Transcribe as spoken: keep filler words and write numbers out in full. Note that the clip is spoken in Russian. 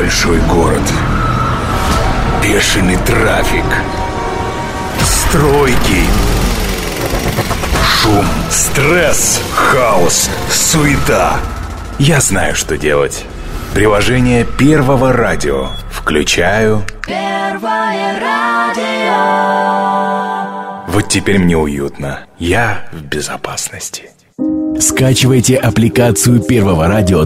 Большой город. Бешеный трафик. Стройки. Шум, стресс, хаос, суета. Я знаю, что делать. Приложение Первого радио. Включаю. Первое радио. Вот теперь мне уютно. Я в безопасности. Скачивайте аппликацию Первого радио